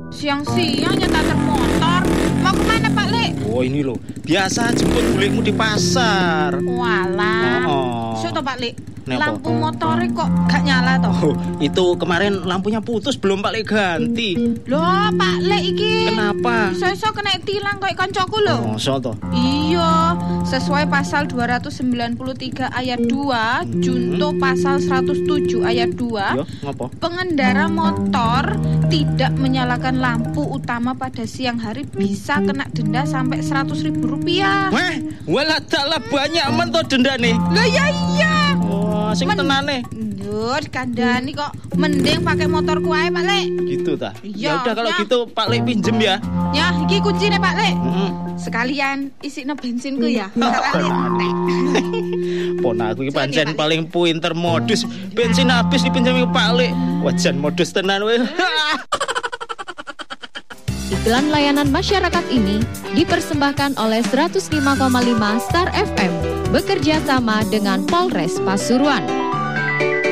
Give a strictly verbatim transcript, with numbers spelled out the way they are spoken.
Siang-siang nyetar motor. Mau kemana Pak Lek? Oh ini loh, biasa jemput bulikmu di pasar. Walah. Oh. So toh Pak Lek, Kenapa? lampu motornya kok gak nyala toh? Oh, itu kemarin lampunya putus belum Pak Lek ganti. Loh Pak Lek iki. Kenapa? Iso-iso kena tilang kayak koncoku lho. Oh, so toh. Iya, sesuai pasal dua ratus sembilan puluh tiga ayat dua, Hmm. junto pasal seratus tujuh ayat dua. Yo, ngopo? Pengendara motor tidak menyalakan lampu utama pada siang hari bisa kena denda sampai seratus ribu rupiah. Wah, walah taklah banyak men to dendane. Lah ya iya. Wah, sing Men- tenane. Nur, kandani kok mending pakai motorku ae Pak Lek. Gitu ta. Iya, Ya udah kalau ya. gitu Pak Lek pinjem ya. Ya, iki kuncine Pak Lek. Heeh. Sekalian isikno bensinku ya. Tak entek. Ponaku iki Jadi, pancen Pak Lek. paling pinter modus. Bensin habis dipinjami Pak Lek. Wajan modus tenan we. Iklan layanan masyarakat ini dipersembahkan oleh seratus lima koma lima Star F M bekerja sama dengan Polres Pasuruan.